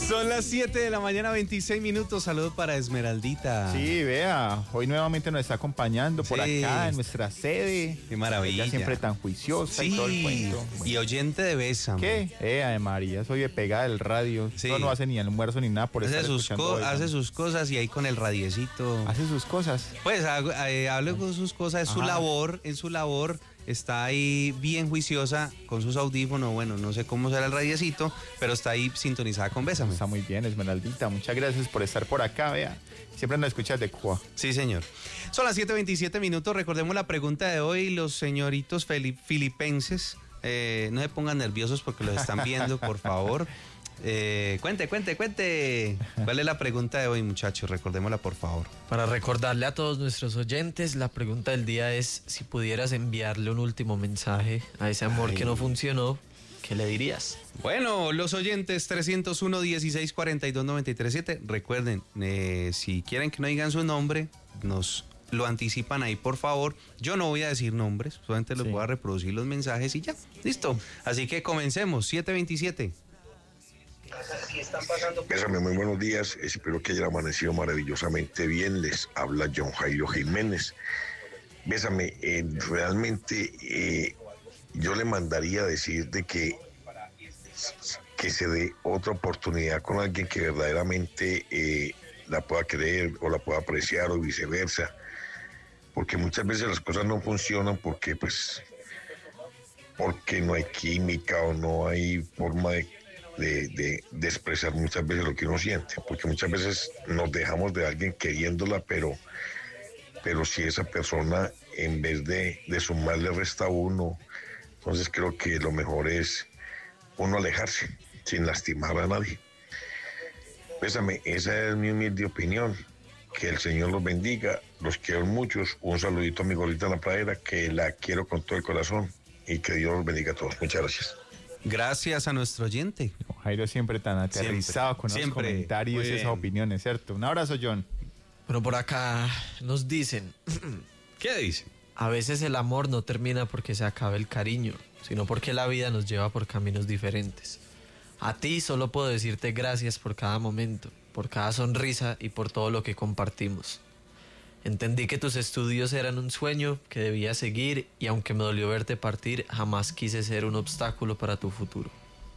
Son las 7 de la mañana, 26 minutos. Saludos para Esmeraldita. Sí, vea, hoy nuevamente nos está acompañando por acá en nuestra sede. Qué maravilla. Ella siempre tan juiciosa y todo el cuento. Bueno. Y oyente de Bésame. ¿Qué? Ave María, soy de pegada del radio. Sí. No hace ni almuerzo ni nada por hace estar escuchando hace sus cosas y ahí con el radiecito. Hace sus cosas. Pues hable con sus cosas, es su labor, en su labor. Está ahí bien juiciosa con sus audífonos. Bueno, no sé cómo será el radiecito, pero está ahí sintonizada con Bésame. Está muy bien, Esmeraldita. Muchas gracias por estar por acá, vea. Siempre nos escuchas de Cuba. Sí, señor. Son las 7:27 minutos. Recordemos la pregunta de hoy. Los señoritos filipenses, no se pongan nerviosos porque los están viendo, por favor. Cuente. ¿Cuál es la pregunta de hoy, muchachos? Recordémosla, por favor. Para recordarle a todos nuestros oyentes, la pregunta del día es: si pudieras enviarle un último mensaje a ese amor que no funcionó, ¿qué le dirías? Bueno, los oyentes 301-1642-937. Recuerden, si quieren que no digan su nombre, nos lo anticipan ahí, por favor. Yo no voy a decir nombres, solamente les voy a reproducir los mensajes y ya, listo. Así que comencemos, 7:27. Bésame, muy buenos días, espero que hayan amanecido maravillosamente bien. Les habla John Jairo Jiménez. Bésame, realmente yo le mandaría a decir de que se dé otra oportunidad con alguien que verdaderamente la pueda querer o la pueda apreciar o viceversa, porque muchas veces las cosas no funcionan porque no hay química o no hay forma de expresar muchas veces lo que uno siente, porque muchas veces nos dejamos de alguien queriéndola, pero si esa persona en vez de sumar le resta a uno, entonces creo que lo mejor es uno alejarse sin lastimar a nadie. Bésame, esa es mi humilde opinión. Que el Señor los bendiga, los quiero muchos. Un saludito a mi gordita en la pradera, que la quiero con todo el corazón, y que Dios los bendiga a todos. Muchas gracias. Gracias a nuestro oyente. Jairo siempre tan aterrizado con los comentarios y esas opiniones, ¿cierto? Un abrazo, John. Bueno, por acá nos dicen... ¿Qué dicen? A veces el amor no termina porque se acabe el cariño, sino porque la vida nos lleva por caminos diferentes. A ti solo puedo decirte gracias por cada momento, por cada sonrisa y por todo lo que compartimos. Entendí que tus estudios eran un sueño que debía seguir, y aunque me dolió verte partir, jamás quise ser un obstáculo para tu futuro.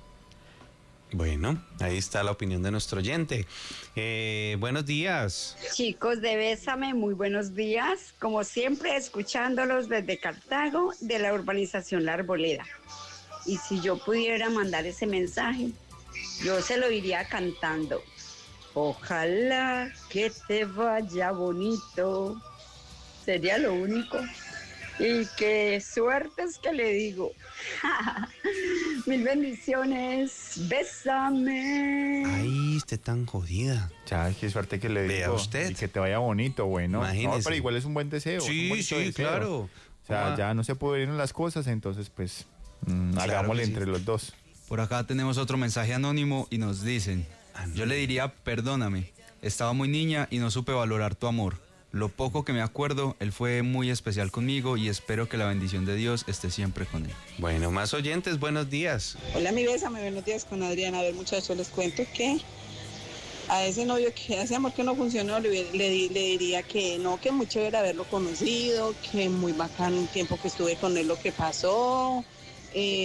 Bueno, ahí está la opinión de nuestro oyente. Buenos días. Chicos de Bésame, muy buenos días. Como siempre, escuchándolos desde Cartago, de la urbanización La Arboleda. Y si yo pudiera mandar ese mensaje, yo se lo iría cantando. Ojalá que te vaya bonito, sería lo único. Y qué suerte es que le digo. Mil bendiciones, bésame. Ay, usted tan jodida. Ya, qué suerte que le digo. Vea usted. Y que te vaya bonito, bueno. Imagínese. No, pero igual es un buen deseo. Sí, deseo. claro. O sea, ya no se pudieron las cosas, entonces pues hagámosle entre los dos. Por acá tenemos otro mensaje anónimo y nos dicen: yo le diría perdóname, estaba muy niña y no supe valorar tu amor. Lo poco que me acuerdo, él fue muy especial conmigo y espero que la bendición de Dios esté siempre con él. Bueno, más oyentes, buenos días. Hola, mi Bésame, buenos días con Adriana. A ver, muchachos, les cuento que a ese novio, que ese amor que no funcionó, le diría que no, que muy chévere haberlo conocido, que muy bacán el tiempo que estuve con él, lo que pasó.